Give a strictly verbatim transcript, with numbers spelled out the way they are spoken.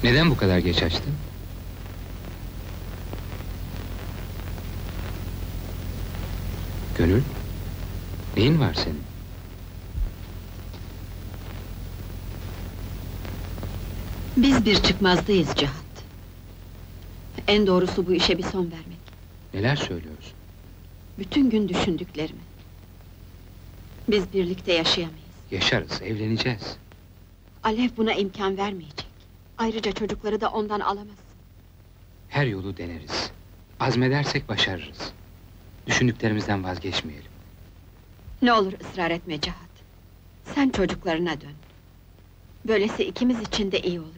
Neden bu kadar geç açtın? Gönül, neyin var senin? Biz bir çıkmazdayız Cihat. En doğrusu bu işe bir son vermek. Neler söylüyorsun? Bütün gün düşündüklerimi. Biz birlikte yaşayamayız. Yaşarız, evleneceğiz. Alev buna imkan vermeyecek. Ayrıca çocukları da ondan alamaz. Her yolu deneriz. Azmedersek başarırız. Düşündüklerimizden vazgeçmeyelim. Ne olur ısrar etme Cihat. Sen çocuklarına dön. Böylesi ikimiz için de iyi olur.